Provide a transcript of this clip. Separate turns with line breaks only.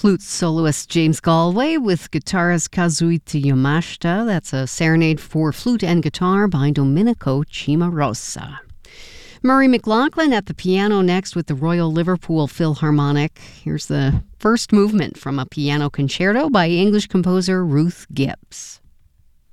flute soloist James Galway with guitarist Kazuhito Yamashita. That's a serenade for flute and guitar by Domenico Cimarosa. Murray McLaughlin at the piano next with the Royal Liverpool Philharmonic. Here's the first movement from a piano concerto by English composer Ruth Gibbs.